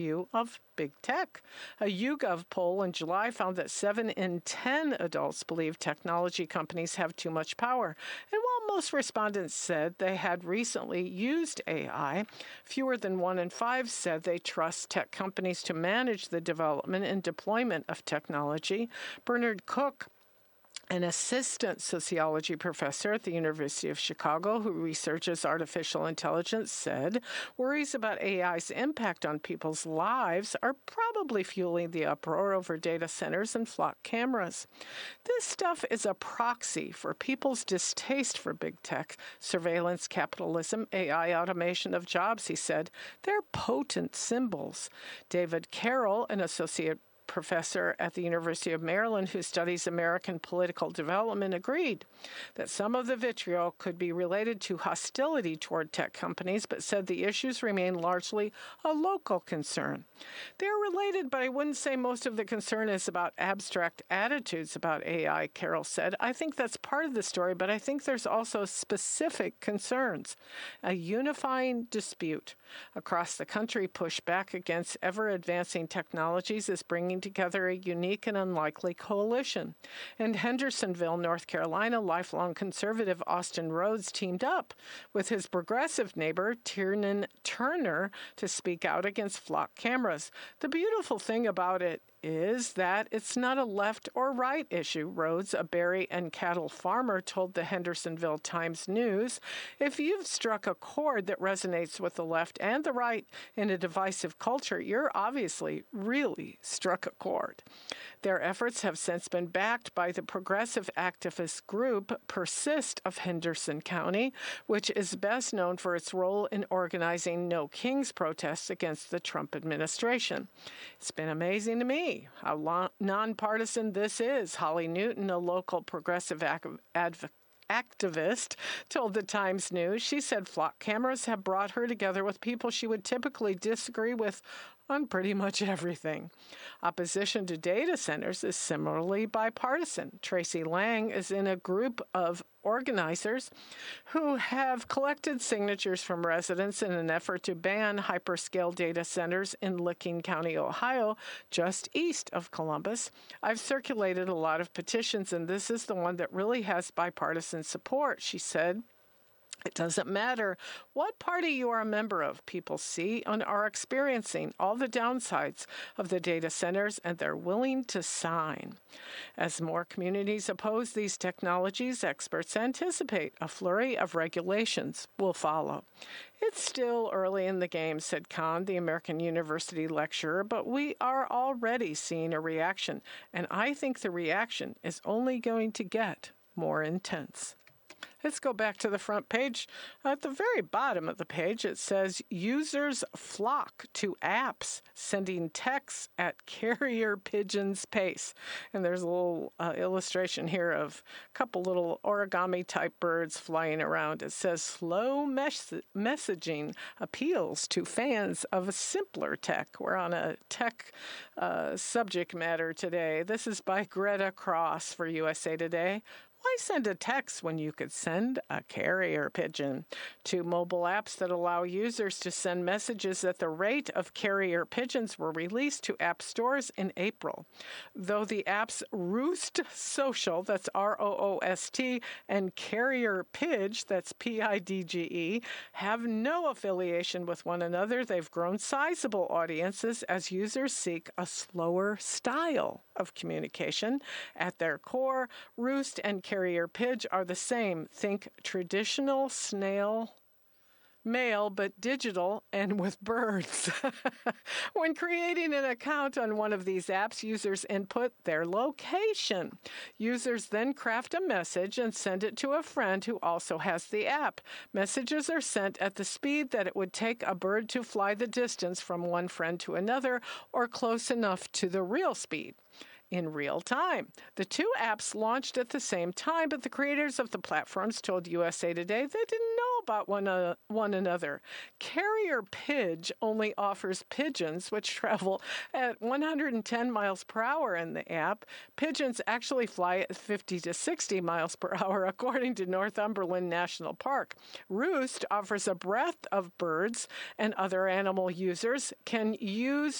view of big tech. A YouGov poll in July found that 7 in 10 adults believe technology companies have too much power. And while most respondents said they had recently used AI, fewer than 1 in 5 said they trust tech companies to manage the development and deployment of technology. Bernard Cook, an assistant sociology professor at the University of Chicago who researches artificial intelligence, said worries about AI's impact on people's lives are probably fueling the uproar over data centers and flock cameras. This stuff is a proxy for people's distaste for big tech, surveillance, capitalism, AI automation of jobs, he said. They're potent symbols. David Carroll, an associate professor at the University of Maryland who studies American political development, agreed that some of the vitriol could be related to hostility toward tech companies, but said the issues remain largely a local concern. They're related, but I wouldn't say most of the concern is about abstract attitudes about AI, Carroll said. I think that's part of the story, but I think there's also specific concerns. A unifying dispute across the country pushed back against ever-advancing technologies is bringing together a unique and unlikely coalition. In Hendersonville, North Carolina, lifelong conservative Austin Rhodes teamed up with his progressive neighbor, Tiernan Turner, to speak out against flock cameras. The beautiful thing about it is that it's not a left or right issue, Rhodes, a berry and cattle farmer, told the Hendersonville Times-News. If you've struck a chord that resonates with the left and the right in a divisive culture, you're obviously really struck a chord. Their efforts have since been backed by the progressive activist group Persist of Henderson County, which is best known for its role in organizing No Kings protests against the Trump administration. It's been amazing to me how nonpartisan this is. Holly Newton, a local progressive activist, told the Times-News. She said flock cameras have brought her together with people she would typically disagree with on pretty much everything. Opposition to data centers is similarly bipartisan. Tracy Lang is in a group of organizers who have collected signatures from residents in an effort to ban hyperscale data centers in Licking County, Ohio, just east of Columbus. I've circulated a lot of petitions, and this is the one that really has bipartisan support, she said. It doesn't matter what party you are a member of. People see and are experiencing all the downsides of the data centers, and they're willing to sign. As more communities oppose these technologies, experts anticipate a flurry of regulations will follow. It's still early in the game, said Kahn, the American University lecturer, but we are already seeing a reaction, and I think the reaction is only going to get more intense. Let's go back to the front page. At the very bottom of the page, it says, users flock to apps sending texts at carrier pigeon's pace. And there's a little illustration here of a couple little origami-type birds flying around. It says, slow messaging appeals to fans of a simpler tech. We're on a tech subject matter today. This is by Greta Cross for USA Today. Why send a text when you could send a carrier pigeon? 2 mobile apps that allow users to send messages at the rate of carrier pigeons were released to app stores in April. Though the apps Roost Social, that's ROOST, and Carrier Pidge, that's PIDGE, have no affiliation with one another, they've grown sizable audiences as users seek a slower style of communication. At their core, Roost and Carrier Pidge are the same. Think traditional snail mail, but digital and with birds. When creating an account on one of these apps, users input their location. Users then craft a message and send it to a friend who also has the app. Messages are sent at the speed that it would take a bird to fly the distance from one friend to another, or close enough to the real speed. In real time. The 2 apps launched at the same time, but the creators of the platforms told USA Today they didn't know about one another. Carrier Pidge only offers pigeons, which travel at 110 miles per hour in the app. Pigeons actually fly at 50 to 60 miles per hour, according to Northumberland National Park. Roost offers a breadth of birds, and other animal users can use